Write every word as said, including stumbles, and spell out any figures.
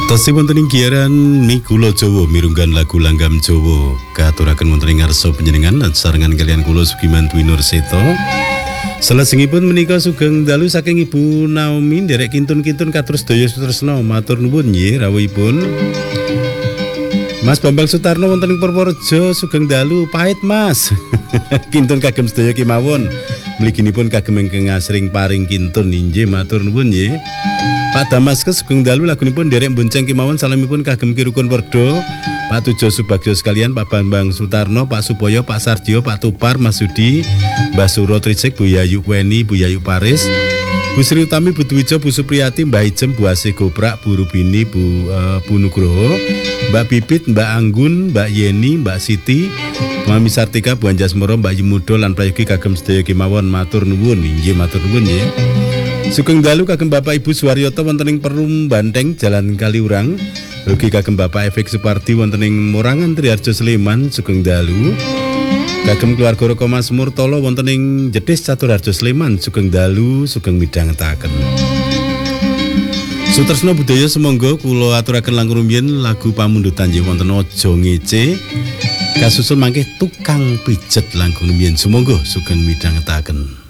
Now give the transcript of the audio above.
Tasih wonten ing giaran Mikula Jawa mirunggan lagu Langgam Jawa katuraken wonten ing ngarsa panjenengan lan sarengan kalian kula Sugiman Dwi Nurseto. Salajengipun menika sugeng dalu saking Ibu Naomi nderek kintun-kintun kados daya sutresna matur nuwun nggih rawuhipun. Mas Bambang Sutarno wonten ing Purworejo sugeng dalu pahit Mas. Kintun kagem sedaya kemawon. Mliginipun kagem ingkang asring paring kintun inggih matur nuwun nggih. Pak Damaskes sugeng dalu lagunipun derek bonceng kemawon salamipun kagem Kirukun Werdo, Pak Tujo Subagyo sekalian, Pak Bambang Sutarno, Pak Supoyo, Pak Sardio, Pak Tupar, Mas Sudi, Mbah Suro Tricek, Bu Yayu Weni, Bu Yayu Paris, Bu Sri Utami, Bu Dwijo, Bu Supriyati, Mbah Ijem, Bu Asih Goprak, Bu Rubini, Bu, uh, Bu Nugroho, Mbak Pipit, Mbak Anggun, Mbak Yeni, Mbak Siti, Mami Sartika, Bu Anjasmoro, Mbak Yimudo lan prayogi kagem sedaya kemawon matur nuwun inggih matur nuwun nggih. Sugeng dalu kagem Bapak Ibu Suwaryoto wonten ing Perum Banteng Jalan Kaliurang. Ugi kagem Bapak Efek Supardi wonten ing Morangan Triharjo Sleman sugeng dalu. Kagem keluarga Roko Masmur Tolo wonten ing Jedes Caturharjo Sleman sugeng dalu sugeng midhangetaken. Sutresna budaya semonggo kula aturaken langkung rumiyin lagu pamundutan nggih wonten Aja Ngece. Kasusul mangke Tukang Pijet langkung rumiyin sumangga sugeng midhangetaken.